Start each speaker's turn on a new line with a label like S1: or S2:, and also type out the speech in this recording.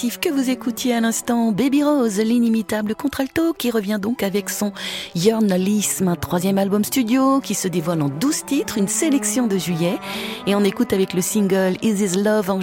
S1: Que vous écoutiez à l'instant Baby Rose, l'inimitable contralto, qui revient donc avec son Journalisme, un 3e album studio qui se dévoile en 12 titres, une sélection de juillet, et on écoute avec le single Is This Love